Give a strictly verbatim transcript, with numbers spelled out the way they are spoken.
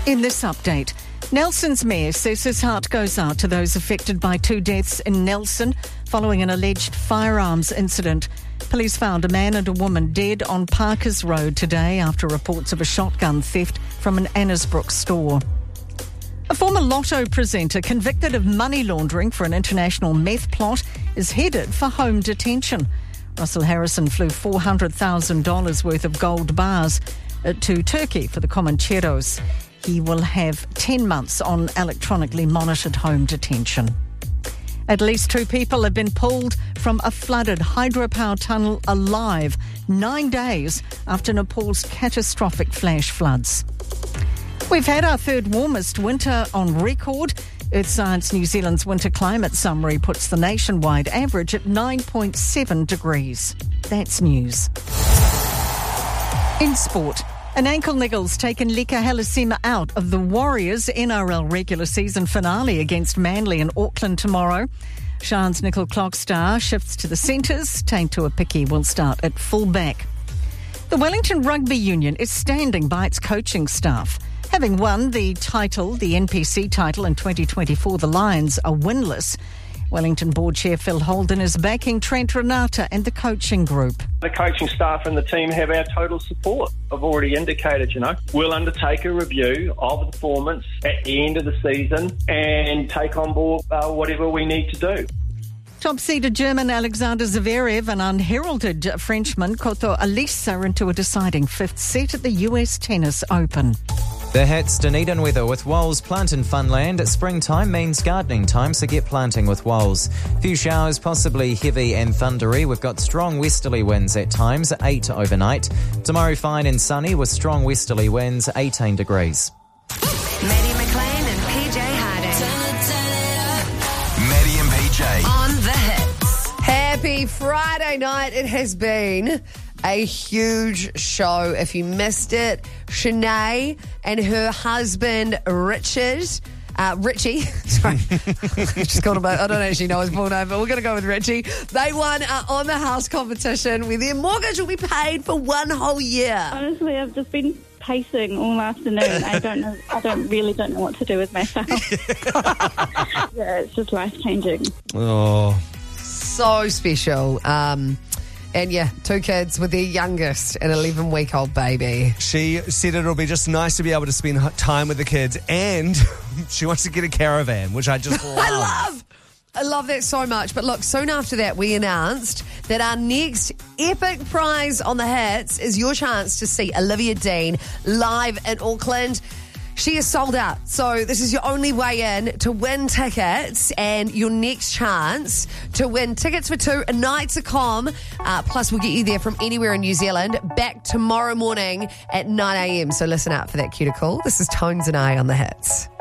In this update, Nelson's mayor says his heart goes out to those affected by two deaths in Nelson following an alleged firearms incident. Police found a man and a woman dead on Parkers Road today after reports of a shotgun theft from an Annesbrook store. A former Lotto presenter convicted of money laundering for an international meth plot is headed for home detention. Russell Harrison flew four hundred thousand dollars worth of gold bars to Turkey for the Comancheros. He will have ten months on electronically monitored home detention. At least two people have been pulled from a flooded hydropower tunnel alive nine days after Nepal's catastrophic flash floods. We've had our third warmest winter on record. Earth Science New Zealand's winter climate summary puts the nationwide average at nine point seven degrees. That's news. In sport, an ankle niggle's taken Leka Halasima out of the Warriors' N R L regular season finale against Manly in Auckland tomorrow. Shan's nickel clock star shifts to the centres. Taintua Piki will start at full-back. The Wellington Rugby Union is standing by its coaching staff. Having won the title, the N P C title in twenty twenty-four, the Lions are winless. Wellington Board Chair Phil Holden is backing Trent Renata and the coaching group. The coaching staff and the team have our total support. I've already indicated, you know, we'll undertake a review of the performance at the end of the season and take on board uh, whatever we need to do. Top-seeded German Alexander Zverev and unheralded Frenchman Koto Alise are into a deciding fifth set at the U S Tennis Open. The Hits, Dunedin weather with Wols Plant in Funland. Springtime means gardening time, so get planting with Wols. Few showers, possibly heavy and thundery. We've got strong westerly winds at times, eight overnight. Tomorrow fine and sunny with strong westerly winds, eighteen degrees. Maddie McLean and P J Harding. Maddie and P J. On the Hits. Happy Friday night. It has been a huge show. If you missed it, Shanae and her husband Richard, uh, Richie, sorry, just called him. I don't actually know his full name, but we're going to go with Richie. They won uh, on the house competition where their mortgage will be paid for one whole year. Honestly, I've just been pacing all afternoon. I don't know. I don't really don't know what to do with myself. Yeah, it's just life changing. Oh, so special. Um, And yeah, two kids with their youngest, an eleven-week-old baby. she said it'll be just nice to be able to spend time with the kids, and she wants to get a caravan, which I just love. I love! I love that so much. But look, soon after that, we announced that our next epic prize on the Hits is your chance to see Olivia Dean live in Auckland. She is sold out, so this is your only way in to win tickets, and your next chance to win tickets for two nights at Com. Uh, plus, we'll get you there from anywhere in New Zealand, back tomorrow morning at nine a.m. So listen out for that cue to call. This is Tones and I on the Hits.